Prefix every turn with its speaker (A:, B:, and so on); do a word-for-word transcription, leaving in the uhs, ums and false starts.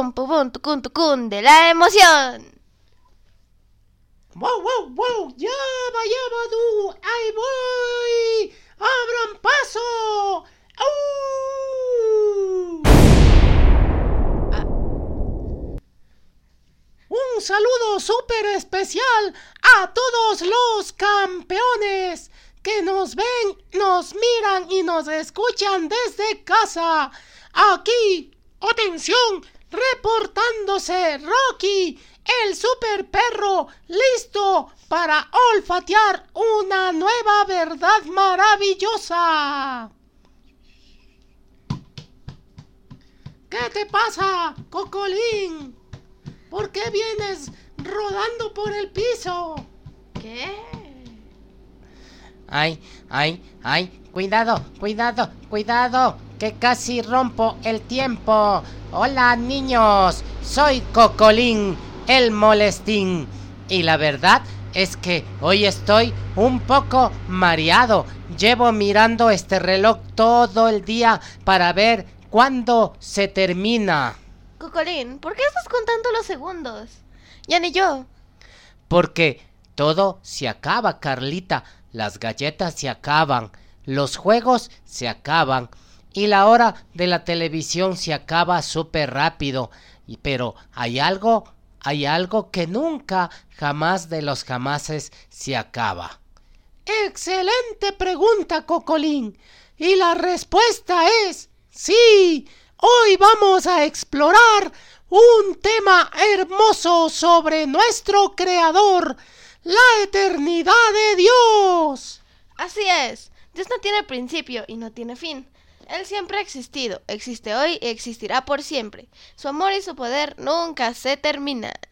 A: pum, pum, pum, tucun, tucun, de la emoción.
B: ¡Wow, wow, wow! ¡Ya va, ya va, tú! ¡Ahí voy! ¡Abran paso! ¡Au!
A: Ah.
B: Un saludo súper especial a todos los campeones que nos ven, nos miran y nos escuchan desde casa. Aquí, atención, reportándose Rocky, el super perro, listo para olfatear una nueva verdad maravillosa. ¿Qué te pasa, Cocolín? ¿Por qué vienes rodando por el piso?
A: ¿Qué?
C: Ay, ay, ay, cuidado, cuidado, cuidado, que casi rompo el tiempo. Hola, niños, soy Cocolín, el molestín. Y la verdad es que hoy estoy un poco mareado. Llevo mirando este reloj todo el día para ver cuándo se termina.
A: Cocolín, ¿por qué estás contando los segundos? Ya ni yo.
C: Porque todo se acaba, Carlita. Las galletas se acaban, los juegos se acaban y la hora de la televisión se acaba súper rápido. Y, pero hay algo, hay algo que nunca, jamás de los jamases se acaba.
B: Excelente pregunta, Cocolín. Y la respuesta es sí. Hoy vamos a explorar un tema hermoso sobre nuestro Creador, la eternidad de Dios.
A: Así es, Dios no tiene principio y no tiene fin. Él siempre ha existido, existe hoy y existirá por siempre. Su amor y su poder nunca se terminan.